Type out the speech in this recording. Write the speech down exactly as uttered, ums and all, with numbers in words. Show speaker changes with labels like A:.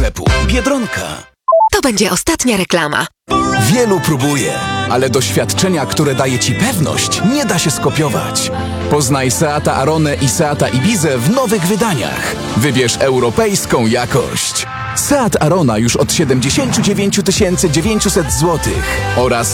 A: sklepu. Biedronka.
B: To będzie ostatnia reklama.
A: Wielu próbuje, ale doświadczenia, które daje Ci pewność, nie da się skopiować. Poznaj Seata Aronę i Seata Ibizę w nowych wydaniach. Wybierz europejską jakość. Seat Arona już od siedemdziesiąt dziewięć tysięcy dziewięćset złotych oraz